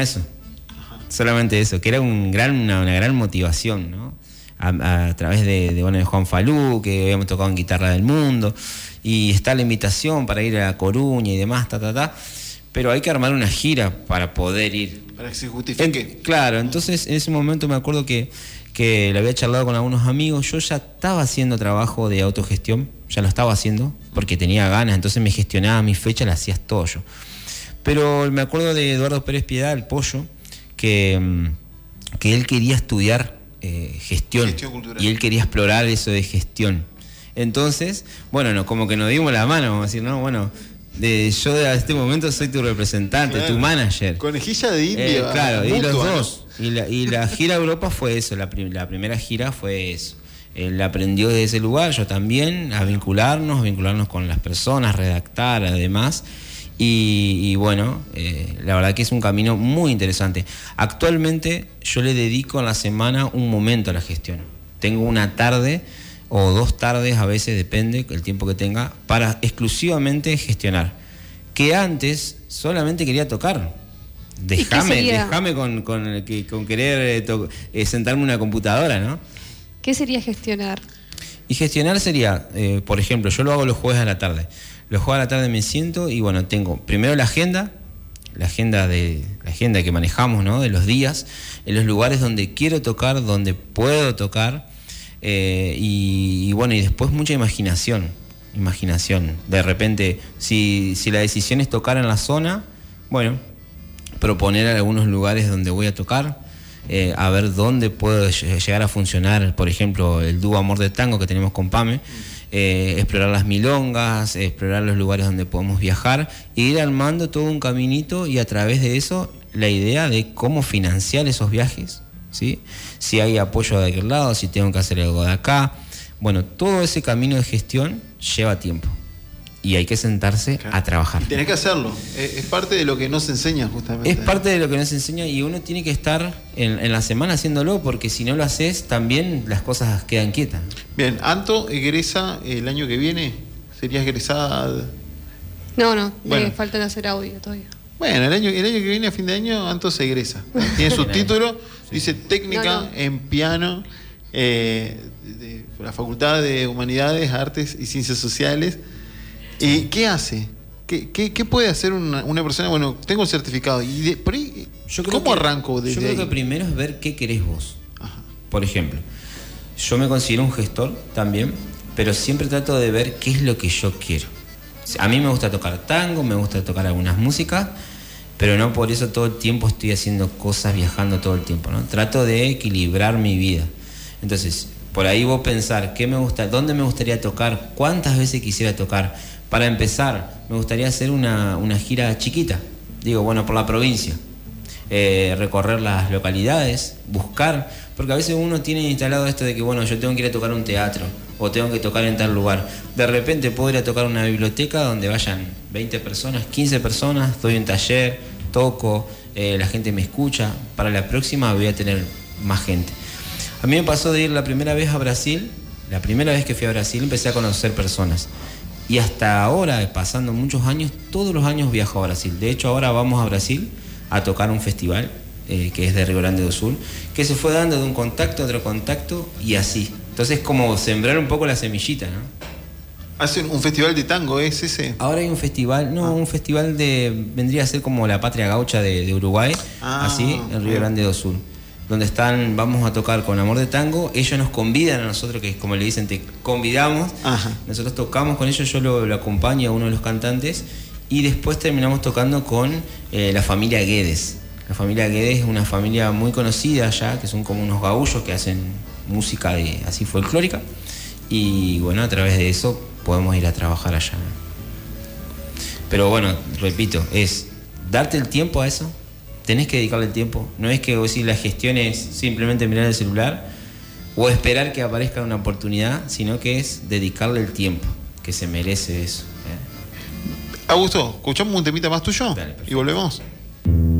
Eso. Solamente eso, que era una gran motivación, ¿no? A través de Juan Falú, que habíamos tocado en Guitarra del Mundo, y está la invitación para ir a Coruña y demás, pero hay que armar una gira para poder ir. Para que se justifique. Claro, entonces en ese momento me acuerdo que le había charlado con algunos amigos. Yo ya estaba haciendo trabajo de autogestión, ya lo estaba haciendo, porque tenía ganas, entonces me gestionaba mis fechas, las hacías todo yo. Pero me acuerdo de Eduardo Pérez Piedad, el Pollo, que él quería estudiar gestión y él quería explorar eso de gestión. Entonces, bueno, como que nos dimos la mano, vamos a decir, no, bueno, yo a este momento soy tu representante, claro, tu manager. Conejilla de India. Claro, y los dos. Y la gira a Europa fue eso, la primera gira fue eso. Él aprendió desde ese lugar, yo también, a vincularnos con las personas, redactar, además. Y bueno, la verdad que es un camino muy interesante. Actualmente yo le dedico en la semana un momento a la gestión. Tengo una tarde o 2 tardes, a veces depende el tiempo que tenga, para exclusivamente gestionar. Que antes solamente quería tocar. Déjame con querer sentarme en una computadora, ¿no? ¿Qué sería gestionar? Y gestionar sería, por ejemplo, yo lo hago los jueves a la tarde. Los jueves a la tarde me siento y bueno, tengo primero la agenda que manejamos, ¿no? De los días, en los lugares donde quiero tocar, donde puedo tocar, y bueno, y después mucha imaginación. De repente, si la decisión es tocar en la zona, bueno, proponer algunos lugares donde voy a tocar, a ver dónde puedo llegar a funcionar, por ejemplo, el dúo Amor de Tango que tenemos con Pame. Explorar las milongas, explorar los lugares donde podemos viajar, e ir armando todo un caminito, y a través de eso la idea de cómo financiar esos viajes, ¿sí? Si hay apoyo de aquel lado, si tengo que hacer algo de acá. Bueno, todo ese camino de gestión lleva tiempo y hay que sentarse, claro, a trabajar. Y tenés que hacerlo, es parte de lo que nos enseña justamente. Es parte de lo que nos enseña, y uno tiene que estar en la semana haciéndolo, porque si no lo haces también las cosas quedan quietas. Bien, Anto egresa el año que viene, ¿serías egresada? No, bueno, le faltan hacer audio todavía. Bueno, el año que viene, a fin de año, Anto se egresa. Tiene su título, sí, dice técnica en piano, de la Facultad de Humanidades, Artes y Ciencias Sociales. ¿Y qué hace? ¿Qué puede hacer una persona? Bueno, tengo el certificado. ¿Y por ahí, cómo arranco desde ahí? Yo creo que primero es ver qué querés vos. Ajá. Por ejemplo, yo me considero un gestor también, pero siempre trato de ver qué es lo que yo quiero. A mí me gusta tocar tango, me gusta tocar algunas músicas, pero no por eso todo el tiempo estoy haciendo cosas, viajando todo el tiempo, ¿no? Trato de equilibrar mi vida. Entonces, por ahí vos pensar qué me gusta, dónde me gustaría tocar, cuántas veces quisiera tocar. Para empezar, me gustaría hacer una gira chiquita, digo, bueno, por la provincia, recorrer las localidades, buscar, porque a veces uno tiene instalado esto de que, bueno, yo tengo que ir a tocar un teatro, o tengo que tocar en tal lugar. De repente puedo ir a tocar una biblioteca donde vayan 20 personas, 15 personas, doy un taller, toco, la gente me escucha. Para la próxima voy a tener más gente. A mí me pasó de ir la primera vez a Brasil, la primera vez que fui a Brasil empecé a conocer personas. Y hasta ahora, pasando muchos años, todos los años viajo a Brasil. De hecho, ahora vamos a Brasil a tocar un festival que es de Río Grande do Sul, que se fue dando de un contacto a otro contacto y así. Entonces, como sembrar un poco la semillita, ¿no? ¿Hacen un festival de tango, es ese? Ahora hay un festival, un festival vendría a ser como la Patria Gaucha de Uruguay, así, en Río Grande do Sul, donde vamos a tocar con Amor de Tango. Ellos nos convidan a nosotros, que como le dicen, te convidamos. Ajá. Nosotros tocamos con ellos, yo lo acompaño a uno de los cantantes, y después terminamos tocando con la familia Guedes. La familia Guedes es una familia muy conocida allá, que son como unos gaullos que hacen música así folclórica, y bueno, a través de eso podemos ir a trabajar allá. Pero bueno, repito, es darte el tiempo a eso. Tenés que dedicarle el tiempo. No es que si la gestión es simplemente mirar el celular o esperar que aparezca una oportunidad, sino que es dedicarle el tiempo que se merece eso. Augusto, escuchamos un temita más tuyo. Dale, y volvemos.